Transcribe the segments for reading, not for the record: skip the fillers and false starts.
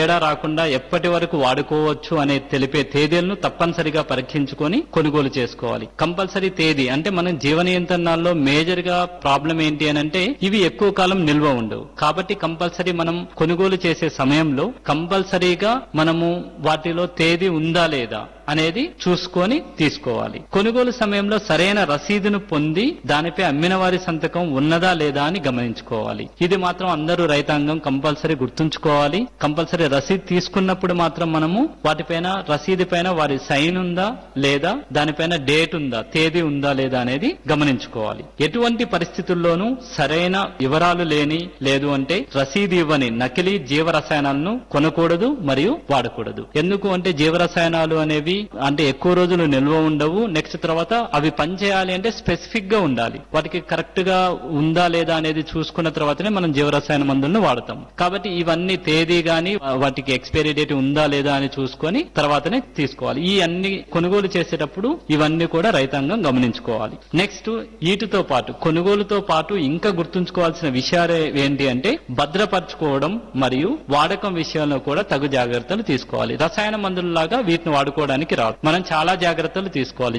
తేడా రాకుండా ఎప్పటి వరకు వాడుకోవచ్చు అనే తెలిపే తేదీలను తప్పనిసరిగా పరీక్షించుకొని కొనుగోలు చేసుకోవాలి. కంపల్సరీ తేదీ అంటే మనం జీవ నియంత్రణల్లో మేజర్ గా ప్రాబ్లం ఏంటి అని అంటే ఇవి ఎక్కువ కాలం నిల్వ ఉండవు. కాబట్టి కంపల్సరీ మనం కొనుగోలు చేసే సమయంలో కంపల్సరీగా మనము వాటిలో తేదీ ఉందా లేదా అనేది చూసుకొని తీసుకోవాలి. కొనుగోలు సమయంలో సరైన రసీదును పొంది దానిపై అమ్మిన వారి సంతకం ఉన్నదా లేదా అని గమనించుకోవాలి. ఇది మాత్రం అందరూ రైతాంగం కంపల్సరీ గుర్తుంచుకోవాలి. కంపల్సరీ రసీదు తీసుకున్నప్పుడు మాత్రం మనము వాటిపైన రసీదు పైన వారి సైన్ ఉందా లేదా, దానిపైన డేట్ ఉందా, తేదీ ఉందా లేదా అనేది గమనించుకోవాలి. ఎటువంటి పరిస్థితుల్లోనూ సరైన వివరాలు లేని లేదు అంటే రసీదు ఇవ్వని నకిలీ జీవ రసాయనాలను కొనకూడదు మరియు వాడకూడదు. ఎందుకు అంటే జీవ రసాయనాలు అనేవి అంటే ఎక్కువ రోజులు నిల్వ ఉండవు. నెక్స్ట్ తర్వాత అవి పనిచేయాలి అంటే స్పెసిఫిక్ గా ఉండాలి. వాటికి కరెక్ట్ గా ఉందా లేదా అనేది చూసుకున్న తర్వాతనే మనం జీవరసాయన మందులను వాడతాం. కాబట్టి ఇవన్నీ తేదీ గాని వాటికి ఎక్స్పైరీ డేట్ ఉందా లేదా అని చూసుకొని తర్వాతనే తీసుకోవాలి. ఈ అన్ని కొనుగోలు చేసేటప్పుడు ఇవన్నీ కూడా రైతాంగం గమనించుకోవాలి. నెక్స్ట్ వీటితో పాటు కొనుగోలుతో పాటు ఇంకా గుర్తుంచుకోవాల్సిన విషయాలు ఏంటి అంటే భద్రపరచుకోవడం మరియు వాడకం విషయంలో కూడా తగు జాగ్రత్తలు తీసుకోవాలి. రసాయన మందులలాగా వీటిని వాడుకోవడానికి రాదు. మనం చాలా జాగ్రత్తలు తీసుకోవాలి.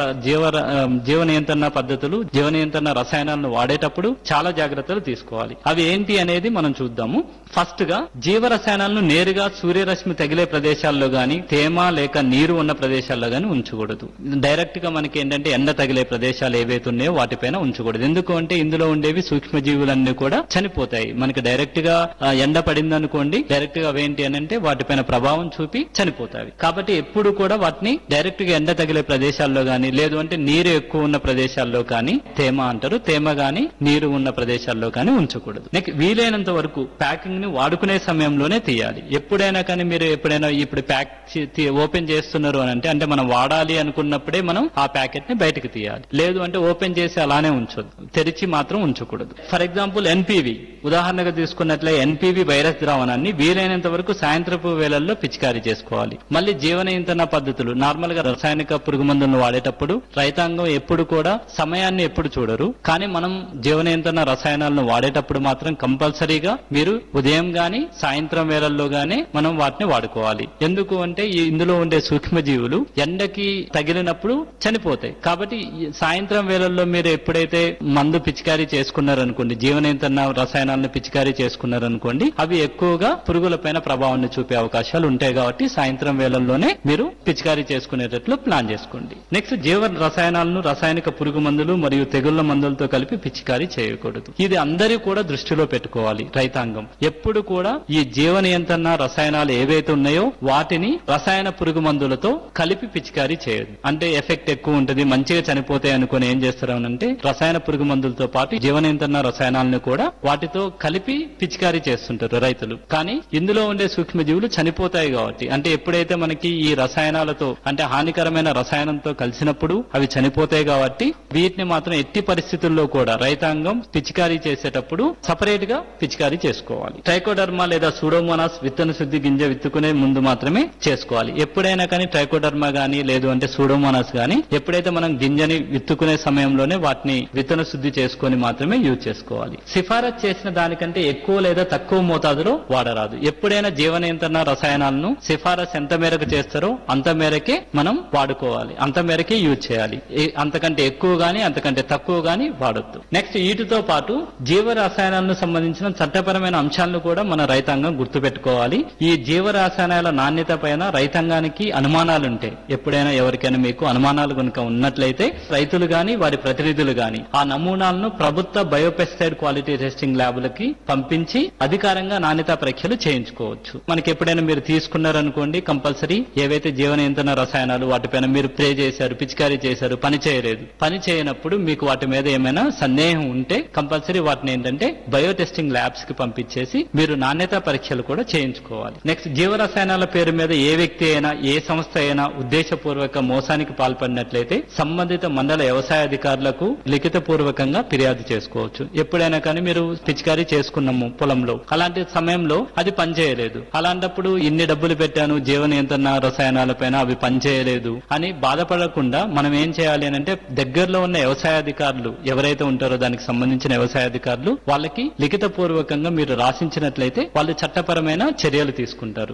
జీవ నియంత్రణ పద్ధతులు, జీవ నియంత్రణ రసాయనాలను వాడేటప్పుడు చాలా జాగ్రత్తలు తీసుకోవాలి. అవి ఏంటి అనేది మనం చూద్దాము. ఫస్ట్ గా జీవ రసాయనాలను నేరుగా సూర్యరశ్మి తగిలే ప్రదేశాల్లో గాని, తేమ లేక నీరు ఉన్న ప్రదేశాల్లో గాని ఉంచకూడదు. డైరెక్ట్ గా మనకి ఏంటంటే ఎండ తగిలే ప్రదేశాలు ఏవైతే ఉన్నాయో వాటిపైన ఉంచకూడదు. ఎందుకు అంటే ఇందులో ఉండేవి సూక్ష్మజీవులన్నీ కూడా చనిపోతాయి. మనకి డైరెక్ట్ గా ఎండ పడింది అనుకోండి, డైరెక్ట్ గా అవేంటి అని అంటే వాటిపైన ప్రభావం చూపి చనిపోతాయి. కాబట్టి ఎప్పుడు కూడా వాటిని డైరెక్ట్ గా ఎండ తగిలే ప్రదేశాల్లో గాని, లేదు అంటే నీరు ఎక్కువ ఉన్న ప్రదేశాల్లో కానీ, తేమ అంటారు, తేమ గాని నీరు ఉన్న ప్రదేశాల్లో కానీ ఉంచకూడదు. వీలైనంత వరకు ప్యాకింగ్ ని వాడుకునే సమయంలోనే తీయాలి. ఎప్పుడైనా కానీ మీరు ఎప్పుడైనా ఇప్పుడు ప్యాక్ ఓపెన్ చేస్తున్నారు అని అంటే మనం వాడాలి అనుకున్నప్పుడే మనం ఆ ప్యాకెట్ ని బయటకు తీయాలి. లేదు అంటే ఓపెన్ చేసి అలానే ఉంచొద్దు, తెరిచి మాత్రం ఉంచకూడదు. ఫర్ ఎగ్జాంపుల్ ఎన్పివి ఉదాహరణగా తీసుకున్నట్లే ఎన్పివి వైరస్ ద్రావణాన్ని వీలైనంత వరకు సాయంత్రపు వేళల్లో పిచికారీ చేసుకోవాలి. మళ్ళీ జీవ నియంత్రణ పద్ధతులు నార్మల్ గా రసాయనిక పురుగు మందులను వాడేటప్పుడు రైతాంగం ఎప్పుడు కూడా సమయాన్ని ఎప్పుడు చూడరు. కానీ మనం జీవ నియంత్రణ రసాయనాలను వాడేటప్పుడు మాత్రం కంపల్సరీగా మీరు ఉదయం గాని సాయంత్రం వేళల్లో గానీ మనం వాటిని వాడుకోవాలి. ఎందుకు అంటే ఇందులో ఉండే సూక్ష్మజీవులు ఎండకి తగిలినప్పుడు చనిపోతాయి. కాబట్టి సాయంత్రం వేళల్లో మీరు ఎప్పుడైతే మందు పిచికారీ చేసుకున్నారనుకోండి, జీవ నియంత్రణ రసాయనాలను పిచికారీ చేసుకున్నారనుకోండి, అవి ఎక్కువగా పురుగులపైన ప్రభావాన్ని చూపే అవకాశాలు ఉంటాయి. కాబట్టి సాయంత్రం వేళల్లోనే మీరు పిచికారీ చేసుకునేటట్లు ప్లాన్ చేసుకోండి. నెక్స్ట్ జీవ రసాయనాలను రాసాయనిక పురుగు మందులు మరియు తెగుళ్ల మందులతో కలిపి పిచికారీ చేయకూడదు. ఇది అందరూ కూడా దృష్టిలో పెట్టుకోవాలి. రైతాంగం ఎప్పుడు కూడా ఈ జీవ నియంత్రణ రసాయనాలు ఏవైతే ఉన్నాయో వాటిని రసాయన పురుగు మందులతో కలిపి పిచికారీ చేయదు. అంటే ఎఫెక్ట్ ఎక్కువ ఉంటుంది, మంచిగా చనిపోతాయి అనుకుని ఏం చేస్తారు అంటే రసాయన పురుగు మందులతో పాటు జీవ నియంత్రణ రసాయనాలను కూడా వాటితో కలిపి పిచికారీ చేస్తుంటారు రైతులు. కానీ ఇందులో ఉండే సూక్ష్మజీవులు చనిపోతాయి కాబట్టి, అంటే ఎప్పుడైతే మనకి ఈ రసాయనాలతో అంటే హానికరమైన రసాయనంతో కలిసినప్పుడు అవి చనిపోతాయి కాబట్టి వీటిని మాత్రం ఎట్టి పరిస్థితుల్లో కూడా రైతాంగం పిచికారీ చేసేటప్పుడు సపరేట్ గా పిచికారీ చేసుకోవాలి. ట్రైకోడర్మా లేదా సూడోమోనాస్ విత్తన శుద్ధి గింజ విత్తుకునే ముందు మాత్రమే చేసుకోవాలి. ఎప్పుడైనా కానీ ట్రైకోడర్మా గానీ లేదు అంటే సూడోమోనాస్ గానీ ఎప్పుడైతే మనం గింజని విత్తుకునే సమయంలోనే వాటిని విత్తన శుద్ధి చేసుకొని మాత్రమే యూజ్ చేసుకోవాలి. సిఫారసు చేసిన దానికంటే ఎక్కువ లేదా తక్కువ మోతాదులో వాడరాదు. ఎప్పుడైనా జీవ నియంత్రణ రసాయనాలను సిఫారసు ఎంత మేరకు చేస్తారో అంత మేరకే మనం వాడుకోవాలి, అంత మేరకే యూజ్ చేయాలి. అంతకంటే ఎక్కువ గానీ అంతకంటే తక్కువ గానీ వాడొద్దు. నెక్స్ట్ వీటితో పాటు జీవ రసాయనాలకు సంబంధించిన చట్టపరమైన అంశాలను కూడా మన రైతాంగం గుర్తుపెట్టుకోవాలి. ఈ జీవ రసాయనాల నాణ్యత పైన రైతాంగానికి అనుమానాలుంటాయి. ఎప్పుడైనా ఎవరికైనా మీకు అనుమానాలు కనుక ఉన్నట్లయితే రైతులు గాని వారి ప్రతినిధులు గాని ఆ నమూనాలను ప్రభుత్వ బయోపెస్టిసైడ్ క్వాలిటీ టెస్టింగ్ ల్యాబ్లకి పంపించి అధికారంగా నాణ్యత పరీక్షలు చేయించుకోవచ్చు. మనకి ఎప్పుడైనా మీరు తీసుకున్నారనుకోండి, కంపల్సరీ ఏవైతే జీవ నియంత్రణ రసాయనాలు వాటిపైన మీరు స్ప్రే చేశారు, పిచికారీ చేశారు, పని చేయలేదు, పని చేయనప్పుడు మీకు వాటి మీద ఏమైనా సందేహం ఉంటే కంపల్సరీ వాటిని ఏంటంటే బయో టెస్టింగ్ ల్యాబ్స్ కి పంపించేసి మీరు నాణ్యత పరీక్షలు కూడా చేయించుకోవాలి. నెక్స్ట్ జీవ రసాయనాల పేరు మీద ఏ వ్యక్తి అయినా ఏ సంస్థ అయినా ఉద్దేశపూర్వక మోసానికి పాల్పడినట్లయితే సంబంధిత మండల వ్యవసాయ అధికారులకు లిఖిత పూర్వకంగా ఫిర్యాదు చేసుకోవచ్చు. ఎప్పుడైనా కానీ మీరు పిచికారీ చేసుకున్నాము పొలంలో, అలాంటి సమయంలో అది పనిచేయలేదు, అలాంటప్పుడు ఇన్ని డబ్బులు పెట్టాను జీవ నియంత్రణ రసాయనాల పైన అవి పనిచేయలేదు అని బాధపడకుండా మనం ఏం చేయాలి అని అంటే దగ్గరలో ఉన్న వ్యవసాయ అధికారులు ఎవరైతే ఉంటారో దానికి సంబంధించిన వ్యవసాయ అధికారులు వాళ్ళకి లిఖిత పూర్వకంగా మీరు రాసించినట్లయితే వాళ్ళు చట్టపరమైన చర్యలు తీసుకుంటారు.